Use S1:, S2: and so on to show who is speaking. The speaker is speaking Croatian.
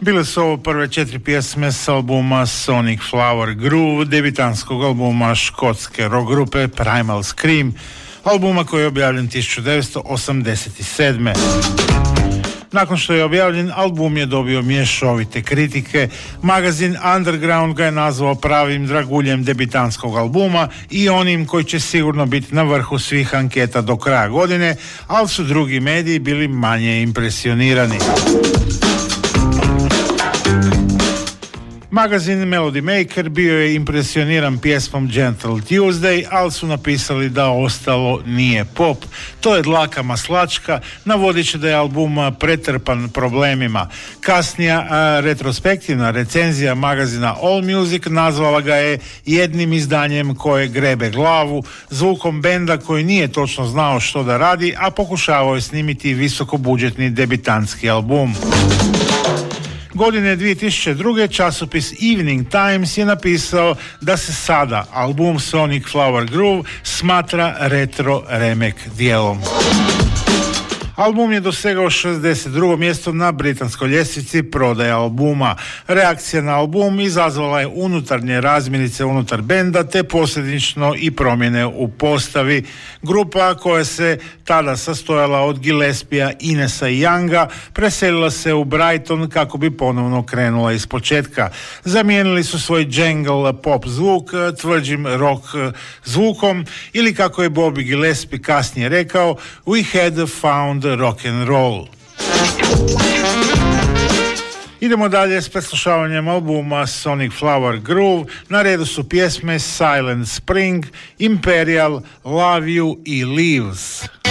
S1: Bile su ovo prve 4 pjesme s albuma Sonic Flower Groove, debitanskog albuma škotske rock grupe Primal Scream, albuma koji je objavljen 1987. Nakon što je objavljen, album je dobio mješovite kritike. Magazin Underground ga je nazvao pravim draguljem debitanskog albuma i onim koji će sigurno biti na vrhu svih anketa do kraja godine, ali su drugi mediji bili manje impresionirani. Magazin Melody Maker bio je impresioniran pjesmom Gentle Tuesday, ali su napisali da ostalo nije pop. To je dlaka maslačka, navodeći da je album pretrpan problemima. Kasnija retrospektivna recenzija magazina All Music nazvala ga je jednim izdanjem koje grebe glavu, zvukom benda koji nije točno znao što da radi, a pokušavao je snimiti visokobudžetni debitantski album. Godine 2002. časopis Evening Times je napisao da se sada album Sonic Flower Groove smatra retro remek dijelom. Album je dosegao 62. mjesto na britanskoj ljestvici prodaje albuma. Reakcija na album izazvala je unutarnje razmirice unutar benda te posljedično i promjene u postavi. Grupa koja se tada sastojala od Gillespija, Inesa i Younga preselila se u Brighton kako bi ponovno krenula iz početka. Zamijenili su svoj jangle pop zvuk tvrđim rock zvukom ili kako je Bobby Gillespie kasnije rekao, we had found rock and roll. Idemo dalje s preslušavanjem albuma Sonic Flower Groove. Na redu su pjesme Silent Spring, Imperial, Love You i Leaves.